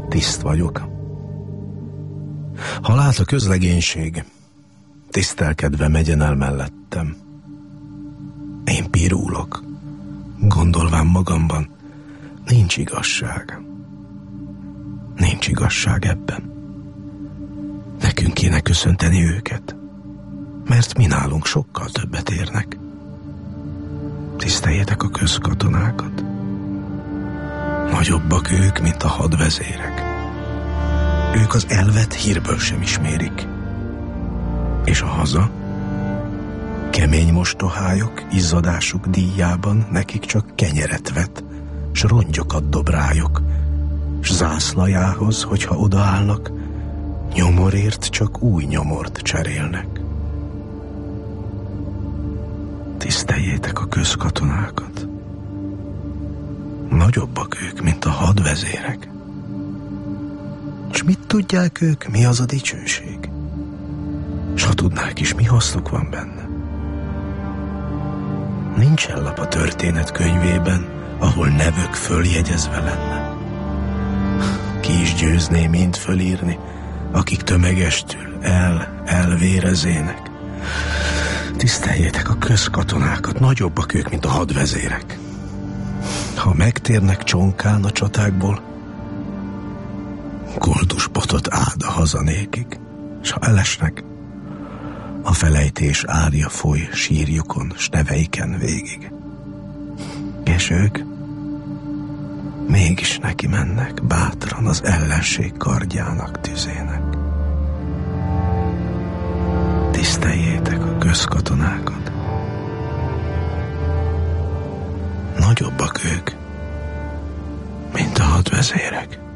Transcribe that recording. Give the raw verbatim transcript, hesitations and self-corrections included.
tiszt vagyok. Ha lát a közlegénység, tisztelkedve megyen el mellettem. Én pirulok, gondolván magamban, nincs igazság. Nincs igazság ebben. Nekünk kéne köszönteni őket, mert mi nálunk sokkal többet érnek. Tiszteljétek a közkatonákat. Nagyobbak ők, mint a hadvezérek. Ők az elvet hírből sem ismérik. És a haza? Kemény mostohályok, izzadásuk díjában nekik csak kenyeret vet, s rongyokat dob rájuk, s zászlajához, hogyha odaállnak, nyomorért csak új nyomort cserélnek. Tiszteljétek a közkatonákat. Nagyobbak ők, mint a hadvezérek. S mit tudják ők, mi az a dicsőség? S ha tudnák is, mi hasznuk van benne? Nincsen lap a történet könyvében, ahol nevük följegyezve lenne. Ki is győzné mind fölírni, akik tömegestül el, elvérezének. Tiszteljétek a közkatonákat, nagyobbak ők, mint a hadvezérek. Ha megtérnek csonkán a csatákból, koldusbotot áld a hazanékig, s ha elesnek, a felejtés árja foly sírjukon, s neveiken végig. És ők mégis neki mennek bátran az ellenség kardjának, tüzének. Tiszteljétek a közkatonákat. Nagyobbak ők, mint a hadvezérek.